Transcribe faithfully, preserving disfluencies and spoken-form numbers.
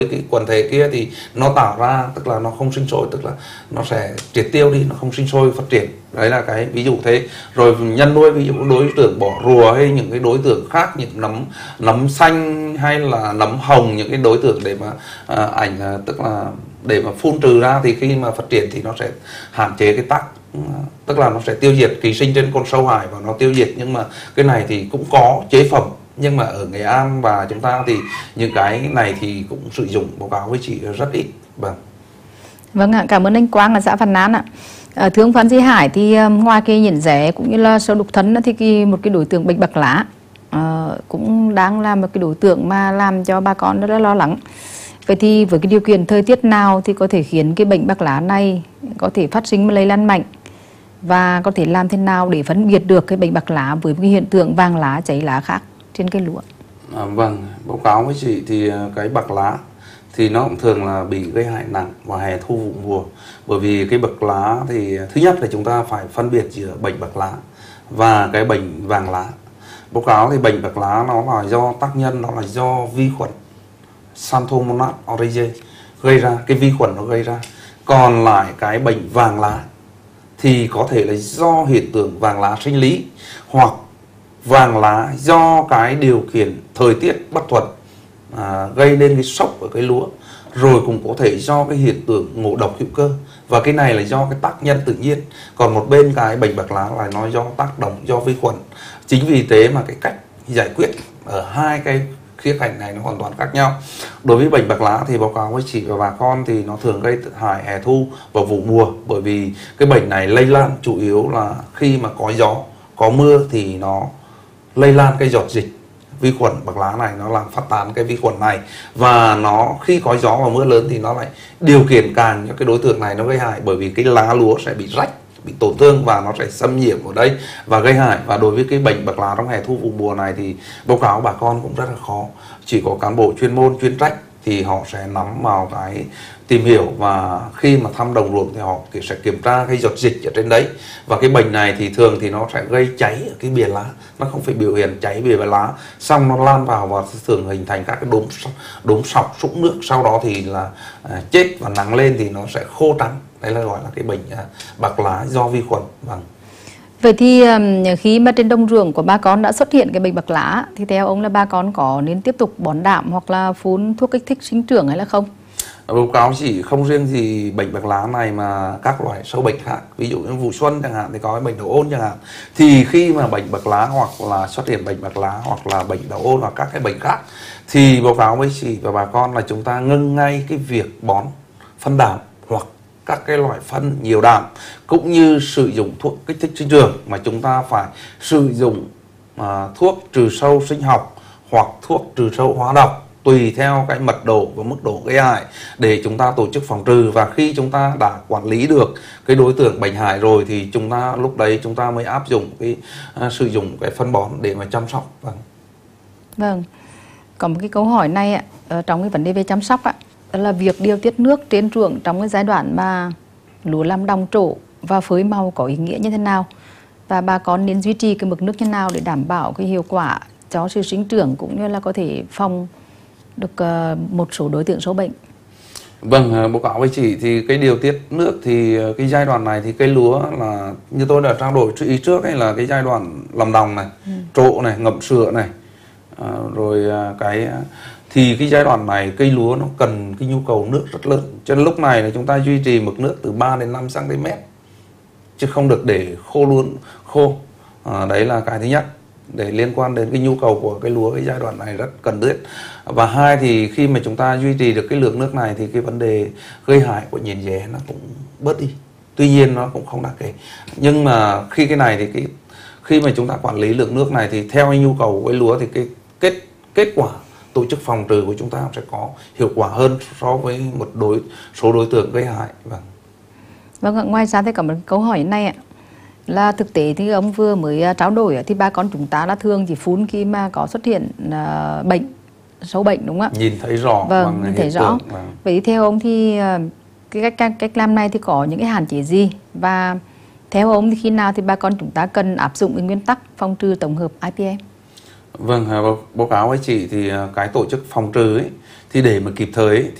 cái quần thể kia thì nó tạo ra, tức là nó không sinh sôi, tức là nó sẽ triệt tiêu đi, nó không sinh sôi phát triển. Đấy là cái ví dụ thế. Rồi nhân nuôi, ví dụ đối tượng bỏ rùa hay những cái đối tượng khác, những nấm nấm xanh hay là nấm hồng, những cái đối tượng để mà à, ảnh à, tức là để mà phun trừ ra, thì khi mà phát triển thì nó sẽ hạn chế cái tác, tức là nó sẽ tiêu diệt ký sinh trên con sâu hải và nó tiêu diệt. Nhưng mà cái này thì cũng có chế phẩm, nhưng mà ở Nghệ An và chúng ta thì những cái này thì cũng sử dụng, báo cáo với chị rất ít. Vâng. Vâng ạ, cảm ơn anh Quang ở xã Văn An ạ. À, thưa ông Phan Duy Hải, thì um, ngoài cái nhện rễ cũng như là sâu đục thân thì cái, một cái đối tượng bệnh bạc lá uh, cũng đang là một cái đối tượng mà làm cho bà con rất là lo lắng. Vậy thì với cái điều kiện thời tiết nào thì có thể khiến cái bệnh bạc lá này có thể phát sinh và lây lan mạnh, và có thể làm thế nào để phân biệt được cái bệnh bạc lá với cái hiện tượng vàng lá, cháy lá khác trên cây lúa? À, vâng, báo cáo với chị thì cái bạc lá thì nó cũng thường là bị gây hại nặng vào hè thu vụ mùa. Bởi vì cái bạc lá thì thứ nhất là chúng ta phải phân biệt giữa bệnh bạc lá và cái bệnh vàng lá. Báo cáo thì bệnh bạc lá nó là do tác nhân, nó là do vi khuẩn Xanthomonas aureus gây ra, cái vi khuẩn nó gây ra. Còn lại cái bệnh vàng lá thì có thể là do hiện tượng vàng lá sinh lý, hoặc vàng lá do cái điều kiện thời tiết bất thuận à, gây nên cái sốc ở cái lúa, rồi cũng có thể do cái hiện tượng ngộ độc hữu cơ, và cái này là do cái tác nhân tự nhiên. Còn một bên cái bệnh bạc lá là nó do tác động, do vi khuẩn. Chính vì thế mà cái cách giải quyết ở hai cái khía cạnh này nó hoàn toàn khác nhau. Đối với bệnh bạc lá thì báo cáo với chị và bà con thì nó thường gây hại hè thu vào vụ mùa, bởi vì cái bệnh này lây lan chủ yếu là khi mà có gió, có mưa thì nó lây lan cái giọt dịch vi khuẩn bạc lá này, nó làm phát tán cái vi khuẩn này, và nó khi có gió và mưa lớn thì nó lại điều khiển càng cho cái đối tượng này nó gây hại, bởi vì cái lá lúa sẽ bị rách, bị tổn thương và nó sẽ xâm nhiễm vào đây và gây hại. Và đối với cái bệnh bạc lá trong hè thu vụ mùa này thì báo cáo bà con cũng rất là khó, chỉ có cán bộ chuyên môn chuyên trách thì họ sẽ nắm vào cái tìm hiểu, và khi mà thăm đồng ruộng thì họ sẽ kiểm tra cái giọt dịch ở trên đấy. Và cái bệnh này thì thường thì nó sẽ gây cháy ở cái bìa lá, nó không phải biểu hiện cháy bìa lá, xong nó lan vào và thường hình thành các cái đốm đốm sọc sũng nước, sau đó thì là à, chết và nắng lên thì nó sẽ khô trắng. Đấy là gọi là cái bệnh à, bạc lá do vi khuẩn. Vâng. Vậy thì khi mà trên đồng ruộng của bà con đã xuất hiện cái bệnh bạc lá thì theo ông là bà con có nên tiếp tục bón đạm hoặc là phun thuốc kích thích sinh trưởng hay là không? Báo cáo chỉ không riêng gì bệnh bạc lá này mà các loại sâu bệnh khác, ví dụ như vụ xuân chẳng hạn thì có cái bệnh đậu ôn chẳng hạn, thì khi mà bệnh bạc lá hoặc là xuất hiện bệnh bạc lá hoặc là bệnh đậu ôn hoặc các cái bệnh khác thì báo cáo với chị và bà con là chúng ta ngưng ngay cái việc bón phân đạm hoặc các cái loại phân nhiều đạm, cũng như sử dụng thuốc kích thích sinh trưởng, mà chúng ta phải sử dụng à, thuốc trừ sâu sinh học hoặc thuốc trừ sâu hóa độc tùy theo cái mật độ và mức độ gây hại để chúng ta tổ chức phòng trừ. Và khi chúng ta đã quản lý được cái đối tượng bệnh hại rồi thì chúng ta lúc đấy chúng ta mới áp dụng cái à, sử dụng cái phân bón để mà chăm sóc. Vâng. Vâng. Có một cái câu hỏi này ạ, ở trong cái vấn đề về chăm sóc ạ, đó là việc điều tiết nước trên ruộng trong cái giai đoạn mà lúa làm đồng trổ và phơi màu có ý nghĩa như thế nào, và bà con nên duy trì cái mực nước như thế nào để đảm bảo cái hiệu quả cho sự sinh trưởng cũng như là có thể phòng được một số đối tượng sâu bệnh. Vâng, báo cáo với chị thì cái điều tiết nước thì cái giai đoạn này thì cây lúa là như tôi đã trao đổi ý trước ấy, là cái giai đoạn làm đồng này, ừ. trổ này, ngậm sữa này, à, rồi cái thì cái giai đoạn này cây lúa nó cần cái nhu cầu nước rất lớn, cho nên lúc này là chúng ta duy trì mực nước từ ba đến năm xăng ti mét chứ không được để khô luôn khô. À, đấy là cái thứ nhất, để liên quan đến cái nhu cầu của cái lúa cái giai đoạn này rất cần thiết. Và hai thì khi mà chúng ta duy trì được cái lượng nước này thì cái vấn đề gây hại của nhện dẻ nó cũng bớt đi. Tuy nhiên nó cũng không đáng kể. Nhưng mà khi cái này thì cái khi mà chúng ta quản lý lượng nước này thì theo cái nhu cầu của cái lúa thì cái kết kết quả tổ chức phòng trừ của chúng ta sẽ có hiệu quả hơn so với một đối số đối tượng gây hại. Vâng. Vâng, ngoài ra thì có một câu hỏi này ạ, là thực tế thì ông vừa mới trao đổi thì bà con chúng ta là thường chỉ phun khi mà có xuất hiện uh, bệnh, sâu bệnh đúng không ạ? Nhìn thấy rõ. Vâng, nhìn thấy rõ. Vâng. Vậy theo ông thì cái cách, cách cách làm này thì có những cái hạn chế gì, và theo ông thì khi nào thì bà con chúng ta cần áp dụng cái nguyên tắc phòng trừ tổng hợp i pê em? Vâng, báo cáo với chị thì cái tổ chức phòng trừ ấy Thì để mà kịp thời ấy,